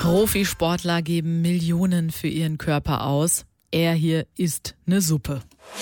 Profisportler geben Millionen für ihren Körper aus. Er hier isst eine Suppe.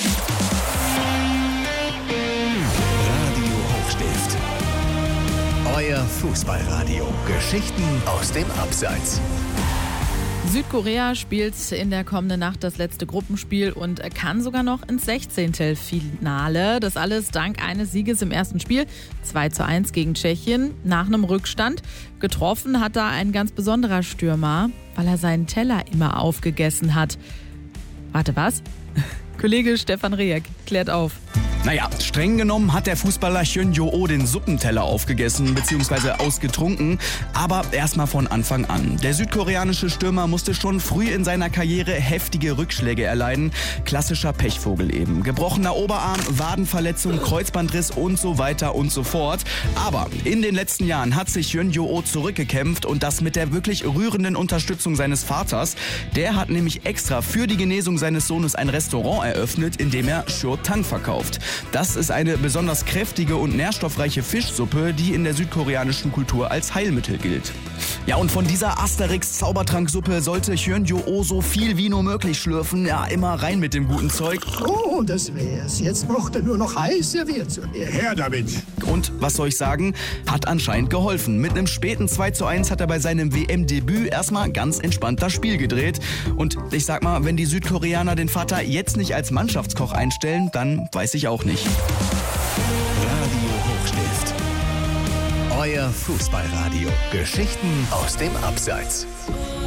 Radio Hochstift. Euer Fußballradio. Geschichten aus dem Abseits. Südkorea spielt in der kommenden Nacht das letzte Gruppenspiel und kann sogar noch ins 16. Finale. Das alles dank eines Sieges im ersten Spiel, 2:1 gegen Tschechien, nach einem Rückstand. Getroffen hat da ein ganz besonderer Stürmer, weil er seinen Teller immer aufgegessen hat. Warte, was? Kollege Stefan Rehek klärt auf. Naja, streng genommen hat der Fußballer Hyun Jo-oh den Suppenteller aufgegessen bzw. ausgetrunken, aber erstmal von Anfang an. Der südkoreanische Stürmer musste schon früh in seiner Karriere heftige Rückschläge erleiden. Klassischer Pechvogel eben. Gebrochener Oberarm, Wadenverletzung, Kreuzbandriss und so weiter und so fort. Aber in den letzten Jahren hat sich Hyun Jo-oh zurückgekämpft und das mit der wirklich rührenden Unterstützung seines Vaters. Der hat nämlich extra für die Genesung seines Sohnes ein Restaurant eröffnet, in dem er Shotan verkauft. Das ist eine besonders kräftige und nährstoffreiche Fischsuppe, die in der südkoreanischen Kultur als Heilmittel gilt. Ja, und von dieser Asterix-Zaubertranksuppe sollte Hyun Jo-oh so viel wie nur möglich schlürfen. Ja, immer rein mit dem guten Zeug. Oh, das wär's. Jetzt braucht er nur noch heiß serviert zu werden. Her damit! Und was soll ich sagen? Hat anscheinend geholfen. Mit einem späten 2:1 hat er bei seinem WM-Debüt erstmal ganz entspannt das Spiel gedreht. Und ich sag mal, wenn die Südkoreaner den Vater jetzt nicht als Mannschaftskoch einstellen, dann weiß ich auch nicht. Radio Hochstift. Euer Fußballradio. Geschichten aus dem Abseits.